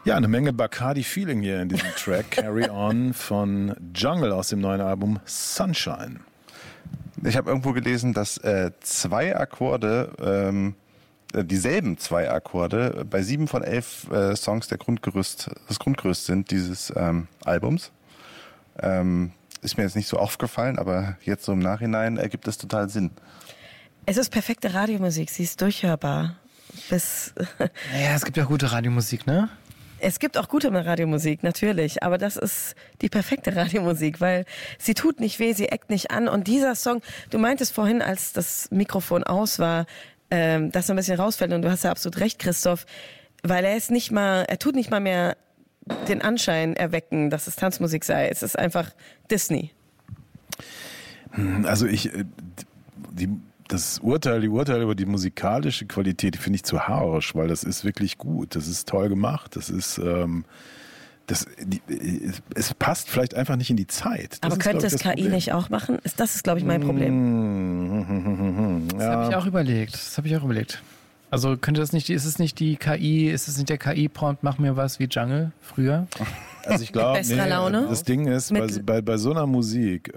Ja, eine Menge Bacardi-Feeling hier in diesem Track. Carry On von Jungle aus dem neuen Album Sunshine. Ich habe irgendwo gelesen, dass zwei Akkorde, dieselben zwei Akkorde bei 7 von 11 Songs das Grundgerüst sind dieses Albums. Ist mir jetzt nicht so aufgefallen, aber jetzt so im Nachhinein ergibt es total Sinn. Es ist perfekte Radiomusik, sie ist durchhörbar. Ja, es gibt ja auch gute Radiomusik, ne? Es gibt auch gute Radiomusik, natürlich, aber das ist die perfekte Radiomusik, weil sie tut nicht weh, sie eckt nicht an und dieser Song, du meintest vorhin, als das Mikrofon aus war, dass er ein bisschen rausfällt und du hast ja absolut recht, Christoph, weil er tut nicht mal mehr den Anschein erwecken, dass es Tanzmusik sei, es ist einfach Disney. Also die Urteil über die musikalische Qualität, die finde ich zu harsch, weil das ist wirklich gut, das ist toll gemacht, das ist es passt vielleicht einfach nicht in die Zeit. Aber könnte es KI Problem. Nicht auch machen? Das ist, glaube ich, mein Problem. Das habe ich auch überlegt. Also ist es nicht der KI-Prompt, mach mir was wie Jungle früher? Also ich glaube, das Ding ist, bei so einer Musik,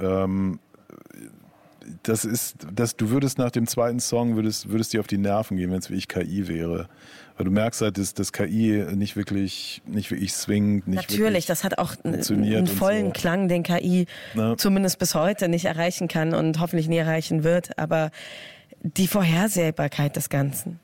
du würdest nach dem zweiten Song, würdest dir auf die Nerven gehen, wenn es wie ich KI wäre. Weil du merkst halt, dass KI nicht wirklich swingt. Natürlich, das hat auch einen vollen Klang, den KI zumindest bis heute nicht erreichen kann und hoffentlich nie erreichen wird. Aber die Vorhersehbarkeit des Ganzen.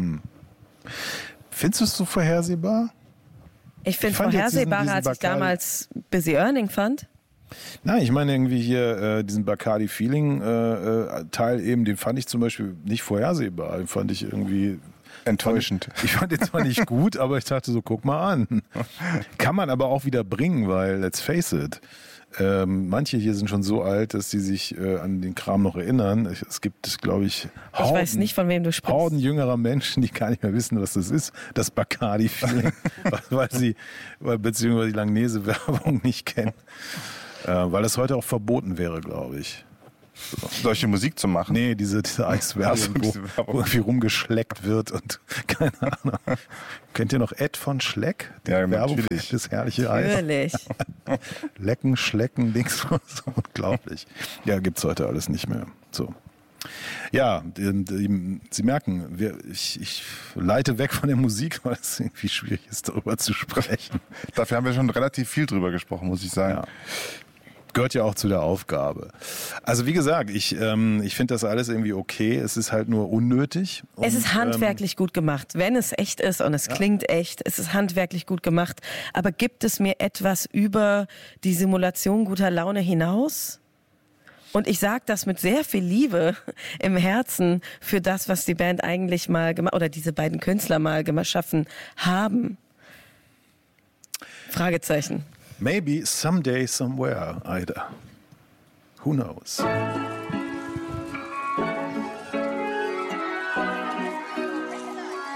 Findest du es so vorhersehbar? Ich finde vorhersehbarer, als ich damals Busy Earning fand. Nein, ich meine irgendwie hier diesen Bacardi-Feeling-Teil eben, den fand ich zum Beispiel nicht vorhersehbar. Den fand ich irgendwie enttäuschend. Ich fand den zwar nicht gut, aber ich dachte so, guck mal an. Kann man aber auch wieder bringen, weil, let's face it, manche hier sind schon so alt, dass sie sich an den Kram noch erinnern. Es gibt, glaube ich, ich weiß nicht, von wem du sprichst. Horden jüngerer Menschen, die gar nicht mehr wissen, was das ist, das Bacardi-Feeling, beziehungsweise die Langnese-Werbung nicht kennen. Weil das heute auch verboten wäre, glaube ich. Solche Musik zu machen? Nee, diese Eiswerbung, wo irgendwie rumgeschleckt wird und keine Ahnung. Kennt ihr noch Ed von Schleck? Die Werbung für das herrliche Eis. Natürlich. Lecken, Schlecken, Dings, so unglaublich. Ja, gibt's heute alles nicht mehr. So. Ja, Sie merken, ich leite weg von der Musik, weil es irgendwie schwierig ist, darüber zu sprechen. Dafür haben wir schon relativ viel drüber gesprochen, muss ich sagen. Ja. Gehört ja auch zu der Aufgabe. Also wie gesagt, ich finde das alles irgendwie okay. Es ist halt nur unnötig. Es ist handwerklich gut gemacht. Wenn es echt ist und es klingt echt, es ist handwerklich gut gemacht. Aber gibt es mir etwas über die Simulation guter Laune hinaus? Und ich sage das mit sehr viel Liebe im Herzen für das, was die Band eigentlich mal gemacht oder diese beiden Künstler mal geschaffen haben. Fragezeichen. Maybe someday, somewhere, Ida. Who knows?